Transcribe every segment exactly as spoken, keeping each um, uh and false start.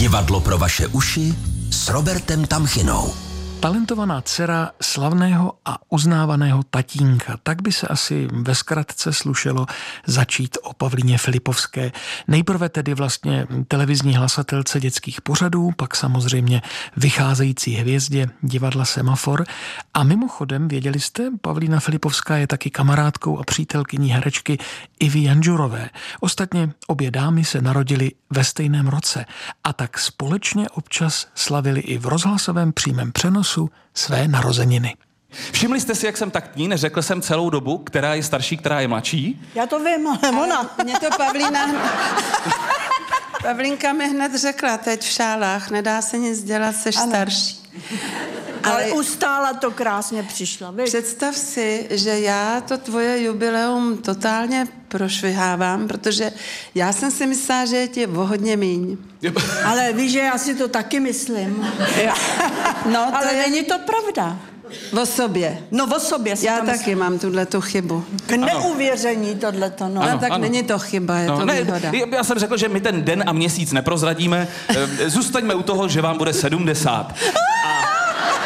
Divadlo pro vaše uši s Robertem Tamchinou. Talentovaná dcera slavného a uznávaného tatínka. Tak by se asi ve zkratce slušelo začít o Pavlíně Filipovské. Nejprve tedy vlastně televizní hlasatelce dětských pořadů, pak samozřejmě vycházející hvězdě divadla Semafor. A mimochodem, věděli jste, Pavlína Filipovská je taky kamarádkou a přítelkyní herečky Ivy Janžurové. Ostatně obě dámy se narodily ve stejném roce a tak společně občas slavili i v rozhlasovém přímém přenosu své narozeniny. Všimli jste si, jak jsem taktní, neřekl jsem celou dobu, která je starší, která je mladší? Já to vím, ale ona. Mě to Pavlína... Pavlínka mi hned řekla, teď v šálách, nedá se nic dělat, seš ano. starší. Ale, ale ustála to krásně přišla. Víš? Představ si, že já to tvoje jubileum totálně prošvihávám, protože já jsem si myslela, že je ti o hodně míň. Ale víš, že já si to taky myslím. No, to ale je... není to pravda. O sobě. No o sobě si Já to taky myslím. mám tuhletu chybu. K neuvěření tohleto, no. Ano, no tak ano. není to chyba, je No, to ne, výhoda. já jsem řekl, že my ten den a měsíc neprozradíme. Zůstaňme u toho, že vám bude sedmdesát. A...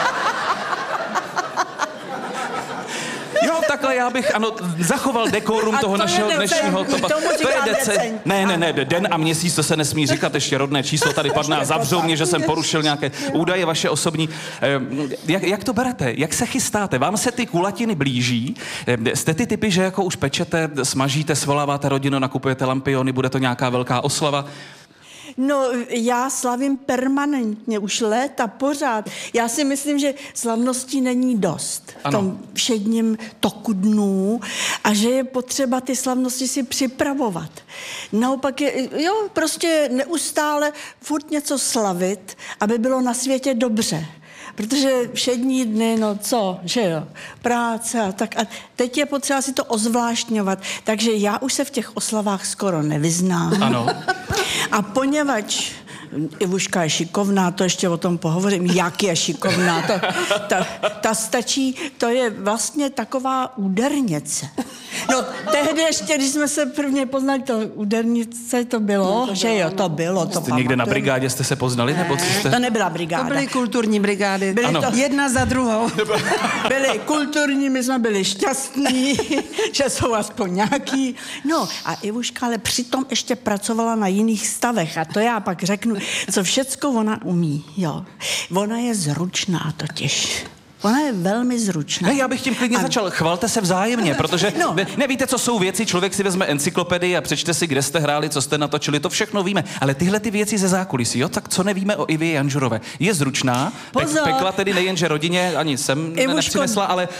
Jo, takhle já bych, ano, zachoval dekorum A toho to našeho je dnešního... deceň, tomu říká deceň. Ne, ne, ne, den a měsíc, to se nesmí říkat, ještě rodné číslo tady padne a zavřou mě, že jsem porušil nějaké údaje vaše osobní. Jak, jak to berete? Jak se chystáte? Vám se ty kulatiny blíží? Jste ty typy, že jako už pečete, smažíte, svoláváte rodinu, nakupujete lampiony, bude to nějaká velká oslava? No, já slavím permanentně, už léta, pořád. Já si myslím, že slavností není dost v tom všedním toku dnů a že je potřeba ty slavnosti si připravovat. Naopak je, jo, prostě neustále furt něco slavit, aby bylo na světě dobře. Protože všední dny, no co, že jo, práce a tak. A teď je potřeba si to ozvláštňovat. Takže já už se v těch oslavách skoro nevyznám. Ano. A poněvadž Ivuška je šikovná, to ještě o tom pohovořím, jak je šikovná, to, ta, ta stačí, to je vlastně taková údernice. No, tehdy ještě, když jsme se prvně poznali, to údernice to bylo, no, to že bylo, jo, to bylo, to jste někde na brigádě jste se poznali, ne, nebo co jste? To nebyla brigáda. To byly kulturní brigády. Byly to jedna za druhou. Byli kulturní, my jsme byli šťastní, že jsou aspoň nějaký. No a Ivuška ale přitom ještě pracovala na jiných stavech a to já pak řeknu, co všecko ona umí, jo. Ona je zručná totiž. Ona je velmi zručná. Ne, já bych tím klidně a... začal. Chvalte se vzájemně, protože no. ne, nevíte, co jsou věci, člověk si vezme encyklopedii a přečte si, kde jste hráli, co jste natočili, to všechno víme. Ale tyhle ty věci ze zákulisí, jo, tak co nevíme o Ivě Janžurové? Je zručná, Pe- pekla tedy nejenže rodině, ani sem Ivuško... nepřinesla, ale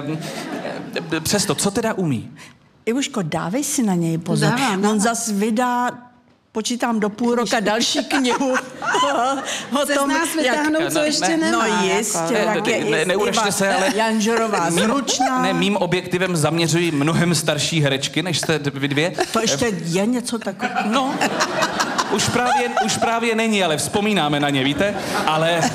e, přesto, co teda umí? Ivuško, dávej si na něj pozor. Dávám, On zas vydá, počítám do půl roka další knihu. Chce z nás vytáhnout, co ještě ne, nemá. No jistě, jak je ne, neuražte se, ale Janžurová zručná. Ne, mým objektivem zaměřují mnohem starší herečky, než jste vy dvě. To ještě je něco takového. No, už právě, už právě není, ale vzpomínáme na ně, víte? Ale...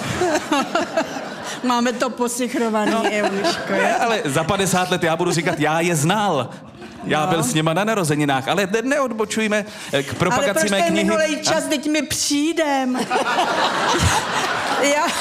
Máme to posichrovaný, no. Ivuško. Ale za padesát let já budu říkat, já je znal. Já no. byl s něma na narozeninách, ale neodbočujme k propagaci mé knihy. Ale proč ten minulej čas, teď mi přijdem. Já...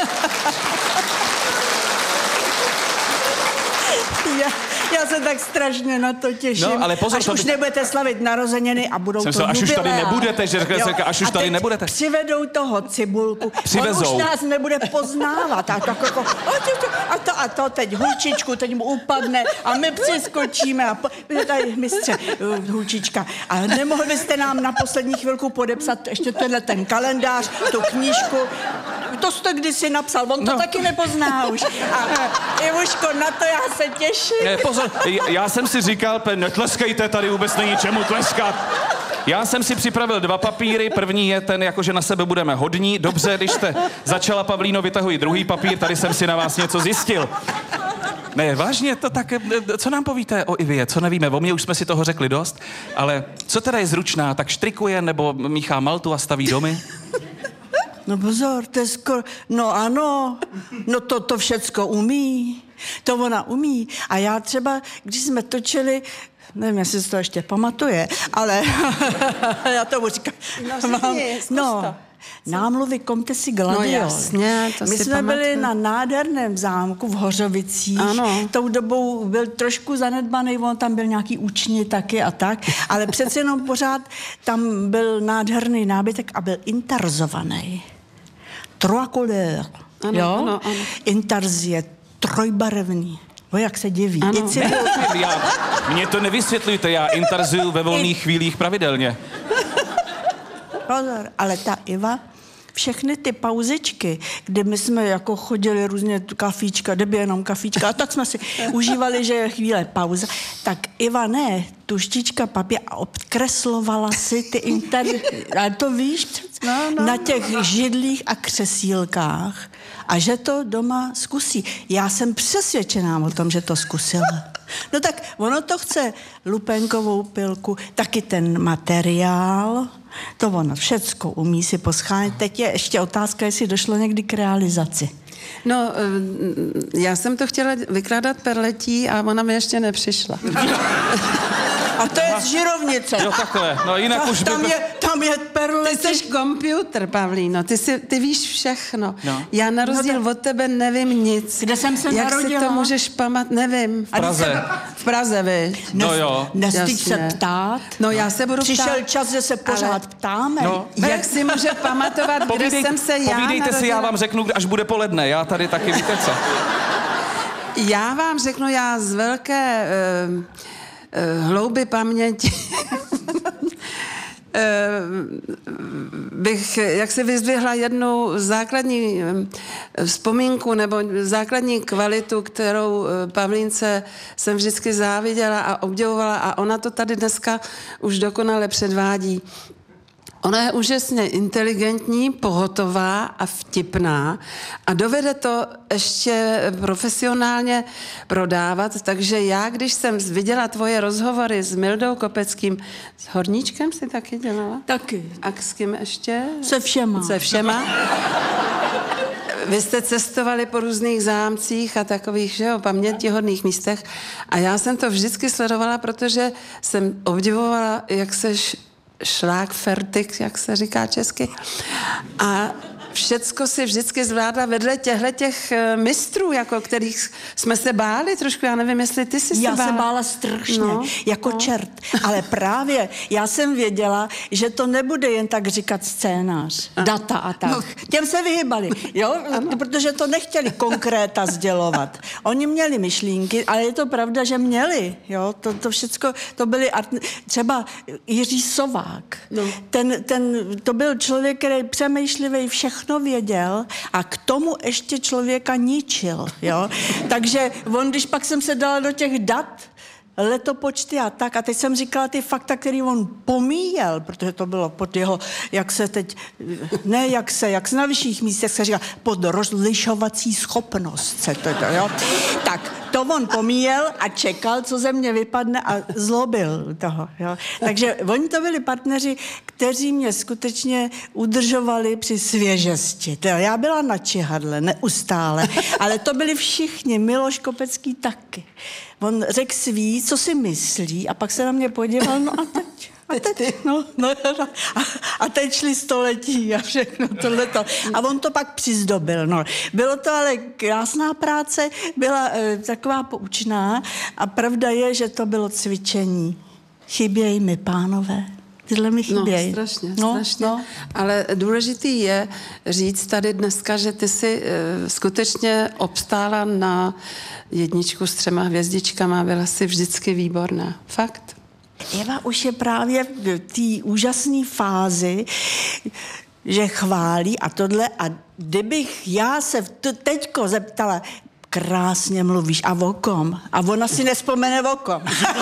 Já, já se tak strašně na to těším. No, ale pozor, až to už by... nebudete slavit narozeniny a budou Jsem to se, až už tady jubilea. nebudete, že řekl, řekl, až už a tady teď nebudete. Přivedou toho Cibulku. Přivezou. On už nás nebude poznávat. A, tak jako, a, to, a to teď hulčičku, teď mu upadne a my přiskočíme. A po, tady mistře, hulčička. A nemohli byste nám na poslední chvilku podepsat ještě tenhle ten kalendář, tu knížku. To jste kdysi napsal, on to no. taky nepozná už. A Ivuško, na to já se těším. Ne, pozor, já jsem si říkal, netleskejte, tady vůbec není čemu tleskat. Já jsem si připravil dva papíry, první je ten, jakože na sebe budeme hodní. Dobře, když jste začala, Pavlíno, vytahuji druhý papír, tady jsem si na vás něco zjistil. Ne, vážně, to tak, co nám povíte o Ivě, co nevíme, o mě už jsme si toho řekli dost, ale co teda je zručná, tak štrikuje nebo míchá maltu a staví domy? No pozor, to je skoro, no ano, no to, to všecko umí, to ona umí. A já třeba, když jsme točili, nevím, jestli si to ještě pamatuje, ale já tomu říkám. No, mám, je, no, Námluvy Komtesy Gladiol. No jasně, to My si jsme pamatuju. byli na nádherném zámku v Hořovicích. Ano. Tou dobou byl trošku zanedbaný, on tam byl nějaký učni taky a tak, ale přece jenom pořád tam byl nádherný nábytek a byl intarzovaný. Trois couleurs. Ano, jo? ano, ano. Intarz je trojbarevný. O, jak se diví. Ano. I civil... Já, mě to nevysvětlujte, já intarzuju ve volných chvílích pravidelně. Pozor, ale ta Iva, všechny ty pauzičky, kde my jsme jako chodili různě kafíčka, kdyby jenom kafíčka, a tak jsme si užívali, že je chvíle pauza, tak Iva ne, tuštička papír a obkreslovala si ty inter... A to víš, No, no, na těch židlích a křesílkách a že to doma zkusí. Já jsem přesvědčená o tom, že to zkusila. No tak ono to chce lupenkovou pilku, taky ten materiál, to ono všecko umí si poschánět. Teď je ještě otázka, jestli došlo někdy k realizaci. No, eh, já jsem to chtěla vykládat perletí a ona mi ještě nepřišla. A to je z Žirovnice. Jo, takhle, no jinak Ta, už by tam, to... je, tam je Ty perlety. jsi komputer, Pavlíno, ty, jsi, ty víš všechno. No. Já na rozdíl No od tebe nevím nic. Kde jsem se Jak narodila? si to můžeš pamat, nevím. V Praze. V Praze, vy. No jo. Nestyď se Jasně. ptát. No, já se budu Přišel ptát. čas, že se pořád Ale- ptáme. No. Jak si může pamatovat, kde Povídej, jsem se já povídejte si, narodila? já vám řeknu, až bude poledne, já tady taky, víte co. Já vám řeknu, já z velké uh, uh, hlouby paměti bych, jak se vyzdvihla jednu základní vzpomínku nebo základní kvalitu, kterou Pavlínce jsem vždycky záviděla a obdivovala a ona to tady dneska už dokonale předvádí. Ona je úžasně inteligentní, pohotová a vtipná a dovede to ještě profesionálně prodávat, takže já, když jsem viděla tvoje rozhovory s Mildou Kopeckým, s Horníčkem si taky dělala? Taky. A s kým ještě? Se všema. Se všema. Vy jste cestovali po různých zámcích a takových, že jo, pamětihodných místech a já jsem to vždycky sledovala, protože jsem obdivovala, jak seš šlágfertig, jak se říká česky. A všecko si vždycky zvládla vedle těchto těch mistrů, jako kterých jsme se báli trošku. Já nevím, jestli ty jsi se Já bála. se bála strašně, No, jako no. čert. Ale právě já jsem věděla, že to nebude jen tak říkat scénář, data a tak. No. Těm se vyhybali, jo? Protože to nechtěli konkréta sdělovat. Oni měli myšlínky, ale je to pravda, že měli, jo? To, to všecko, to byly art... třeba Jiří Sovák. No. Ten, ten, to byl člověk, který přemýšlivý, všechno věděl a k tomu ještě člověka ničil, jo. Takže on, když pak jsem se dala do těch dat, letopočty a tak, a teď jsem říkala ty fakta, který on pomíjel, protože to bylo pod jeho, jak se teď, ne jak se, jak se na vyšších místech se říká, pod rozlišovací schopnost se to, jo. Tak, to on pomíjel a čekal, co ze mě vypadne a zlobil toho, jo. Takže oni to byli partneři, kteří mě skutečně udržovali při svěžesti. To já byla na čihadle, neustále, ale to byli všichni, Miloš Kopecký taky. On řekl svý, co si myslí, a pak se na mě podíval, no a teď, a teď, no, no, a, a teď šli století a všechno tohleto. A on to pak přizdobil, no. Bylo to ale krásná práce, byla e, taková poučná a pravda je, že to bylo cvičení. Chybějí mi, pánové. Tyhle mi chybějí. No, strašně, no, strašně. No. Ale důležitý je říct tady dneska, že ty si e, skutečně obstála na jedničku s třema hvězdičkama, byla si vždycky výborná. Fakt. Eva už je právě v té úžasné fázi, že chválí a tohle. A kdybych já se t- teďko zeptala, krásně mluvíš, a o kom? A ona si nespomene o kom.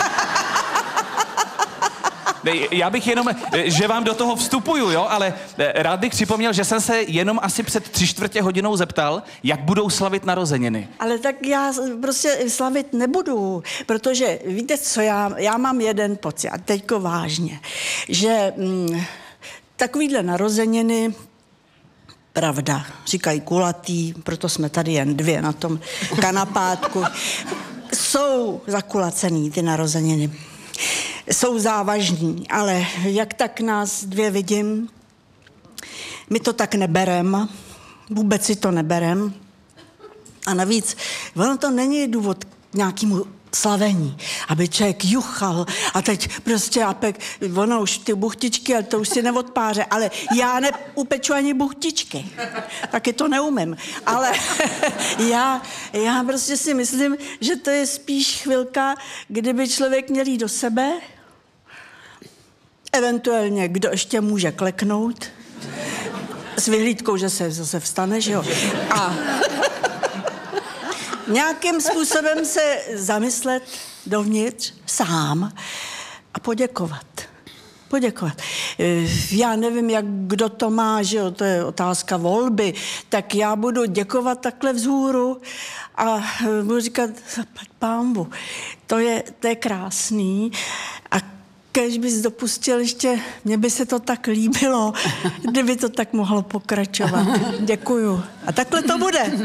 Já bych jenom, že vám do toho vstupuju, jo, ale rád bych připomněl, že jsem se jenom asi před tři čtvrtě hodinou zeptal, jak budou slavit narozeniny. Ale tak já prostě slavit nebudu, protože víte co, já, já mám jeden pocit, a teďko vážně, že mm, takovýhle narozeniny, pravda, říkají kulatý, proto jsme tady jen dvě na tom kanapátku, jsou zakulacený ty narozeniny. Jsou závažní, ale jak tak nás dvě vidím, my to tak neberem, vůbec si to neberem. A navíc, ono to není důvod k nějakému slavení, aby člověk juchal a teď prostě a pek, ono už ty buchtičky, ale to už si neodpáře, ale já neupeču ani buchtičky, taky to neumím, ale já, já prostě si myslím, že to je spíš chvilka, kdyby člověk měl jít do sebe, eventuálně kdo ještě může kleknout, s vyhlídkou, že se zase vstane, že jo, a nějakým způsobem se zamyslet dovnitř sám a poděkovat. Poděkovat. Já nevím, jak kdo to má, že jo, to je otázka volby, tak já budu děkovat takhle vzhůru a budu říkat, zaplať pánbu. To je, to je krásný a kež bys dopustil ještě, mně by se to tak líbilo, kdyby to tak mohlo pokračovat. Děkuju. A takhle to bude.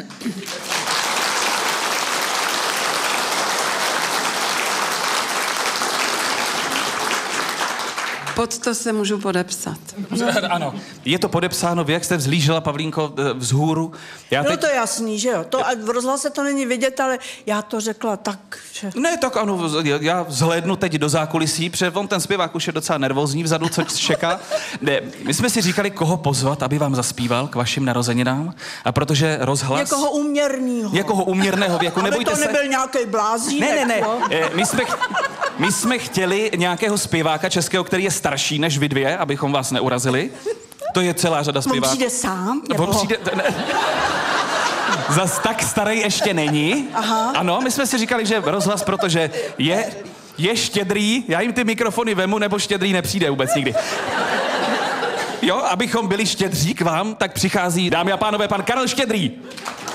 Pod to se můžu podepsat. Ano, je to podepsáno, vy jak jste vzhlížela, Pavlínko, vzhůru. Já teď... teď... No to je jasný, že jo. To, a v rozhlase to není vidět, ale já to řekla tak, že... Ne, tak ano, já vzhlédnu teď do zákulisí, protože on ten zpěvák už je docela nervózní vzadu, co čeká. Ne, my jsme si říkali, koho pozvat, aby vám zaspíval k vašim narozeninám. A protože rozhlas... Někoho uměrnýho. Někoho uměrného věku, aby nebojte to se. nebyl nějaký blázínek. Ne, ne, ne. No. My jsme, my jsme chtěli nějakého zpěváka českého, který je starší než vy dvě, abychom vás neurazili. To je celá řada zpěváků. On přijde sám? Nebo... On přijde... Ne. Zas tak starý ještě není. Aha. Ano, my jsme si říkali, že rozhlas, protože je, je štědrý, já jim ty mikrofony vemu, nebo štědrý nepřijde vůbec nikdy. Jo, abychom byli štědří k vám, tak přichází, dámy a pánové, pan Karel Štědrý.